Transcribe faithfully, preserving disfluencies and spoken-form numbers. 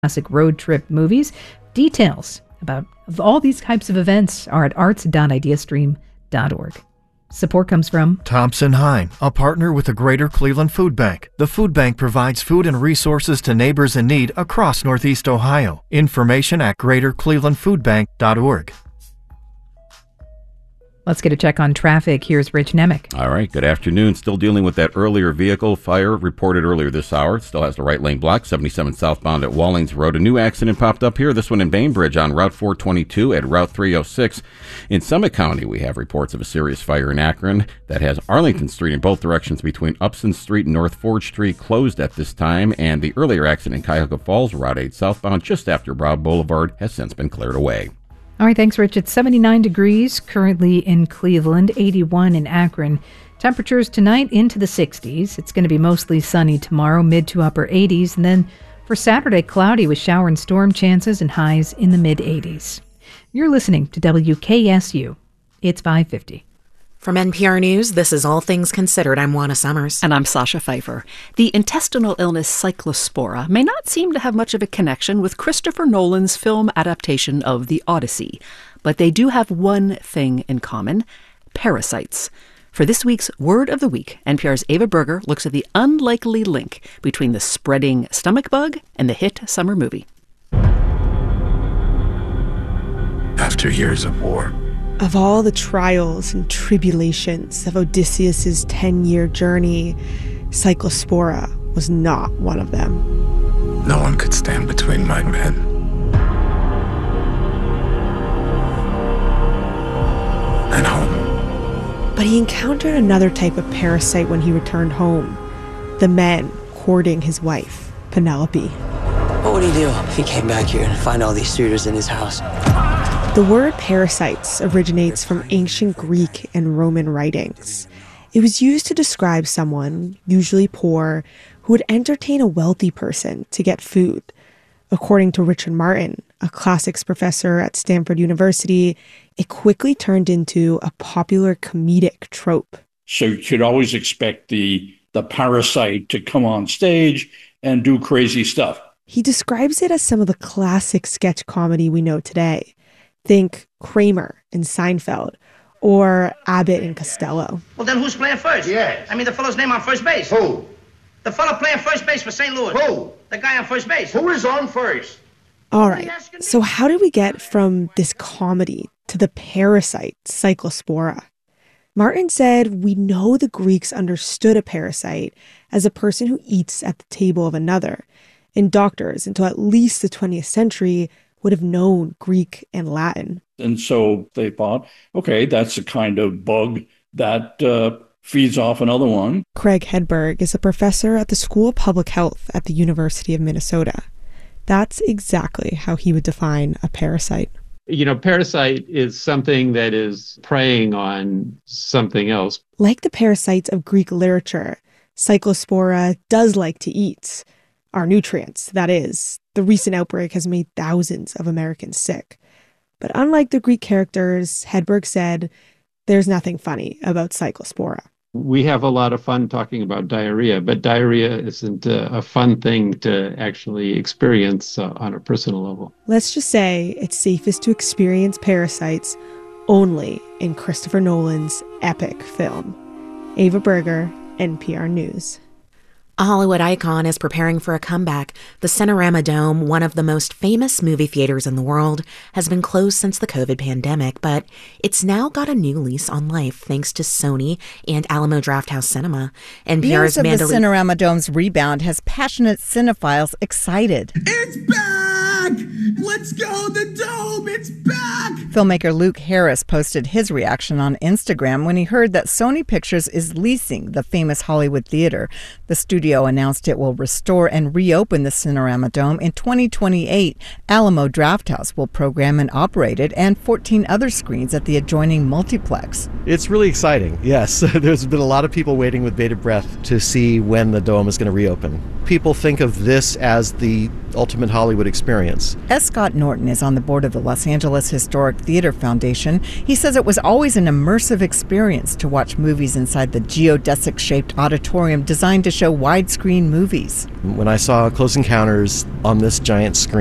classic road trip movies. Details about all these types of events are at arts dot ideastream dot org. Support comes from Thompson Hine, a partner with the Greater Cleveland Food Bank. The food bank provides food and resources to neighbors in need across Northeast Ohio. Information at greater cleveland food bank dot org. Let's get a check on traffic. Here's Rich Nemec. All right, good afternoon. Still dealing with that earlier vehicle fire reported earlier this hour. It still has the right lane blocked, seventy-seven southbound at Wallings Road. A new accident popped up here, this one in Bainbridge on Route four twenty-two at Route three oh six. In Summit County, we have reports of a serious fire in Akron that has Arlington Street in both directions between Upson Street and North Forge Street closed at this time, and the earlier accident in Cuyahoga Falls, Route eight southbound just after Broad Boulevard, has since been cleared away. All right, thanks, Rich. It's seventy-nine degrees currently in Cleveland, eighty-one in Akron. Temperatures tonight into the sixties. It's going to be mostly sunny tomorrow, mid to upper eighties. And then for Saturday, cloudy with shower and storm chances and highs in the mid-eighties. You're listening to W K S U. It's five fifty. From N P R News, this is All Things Considered. I'm Juana Summers. And I'm Sasha Pfeiffer. The intestinal illness Cyclospora may not seem to have much of a connection with Christopher Nolan's film adaptation of The Odyssey, but they do have one thing in common: parasites. For this week's Word of the Week, N P R's Ava Berger looks at the unlikely link between the spreading stomach bug and the hit summer movie. After years of war, of all the trials and tribulations of Odysseus's ten-year journey, Cyclospora was not one of them. no one could stand between my men. And home. But he encountered another type of parasite when he returned home. The men courting his wife, Penelope. What would he do if he came back here and find all these suitors in his house? The word parasites originates from ancient Greek and Roman writings. It was used to describe someone, usually poor, who would entertain a wealthy person to get food. According to Richard Martin, a classics professor at Stanford University, it quickly turned into a popular comedic trope. So you should always expect the, the parasite to come on stage and do crazy stuff. He describes it as some of the classic sketch comedy we know today. Think Kramer and Seinfeld, or Abbott and Costello. Well, then who's playing first? Yes. I mean, the fellow's name on first base. Who? The fellow playing first base for Saint Louis. Who? The guy on first base. Who is on first? All right, so how did we get from this comedy to the parasite, Cyclospora? Martin said we know the Greeks understood a parasite as a person who eats at the table of another, and doctors, until at least the twentieth century, would have known Greek and Latin. And so they thought, okay, that's a kind of bug that uh, feeds off another one. Craig Hedberg is a professor at the School of Public Health at the University of Minnesota. That's exactly how he would define a parasite. You know, parasite is something that is preying on something else. Like the parasites of Greek literature, Cyclospora does like to eat. Our nutrients, that is. The recent outbreak has made thousands of Americans sick. But unlike the Greek characters, Hedberg said, there's nothing funny about Cyclospora. We have a lot of fun talking about diarrhea, but diarrhea isn't a, a fun thing to actually experience uh, on a personal level. Let's just say it's safest to experience parasites only in Christopher Nolan's epic film. Ava Berger, N P R News. A Hollywood icon is preparing for a comeback. The Cinerama Dome, one of the most famous movie theaters in the world, has been closed since the COVID pandemic, but it's now got a new lease on life thanks to Sony and Alamo Drafthouse Cinema. N P R's News of Mandalay- the Cinerama Dome's rebound has passionate cinephiles excited. It's back! Let's go, the Dome! It's back! Filmmaker Luke Harris posted his reaction on Instagram when he heard that Sony Pictures is leasing the famous Hollywood theater. The studio announced it will restore and reopen the Cinerama Dome in twenty twenty-eight. Alamo Drafthouse will program and operate it, and fourteen other screens at the adjoining multiplex. It's really exciting, yes. There's been a lot of people waiting with bated breath to see when the Dome is going to reopen. people think of this as the ultimate Hollywood experience. S. Scott Norton is on the board of the Los Angeles Historic Theater Foundation. He says it was always an immersive experience to watch movies inside the geodesic-shaped auditorium designed to show widescreen movies. When I saw Close Encounters on this giant screen,